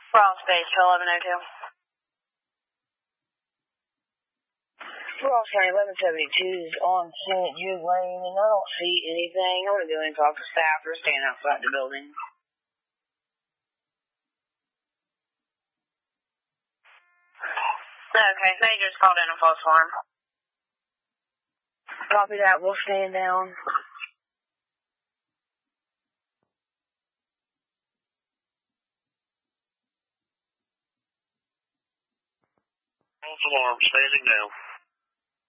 Wrong space to 1102. Ross County 1172 is on St. Jude Lane, and I don't see anything. I'm going to go and talk to staff. They're standing outside the building. Okay, Major's called in a false alarm. Copy that. We'll stand down. False alarm, standing down.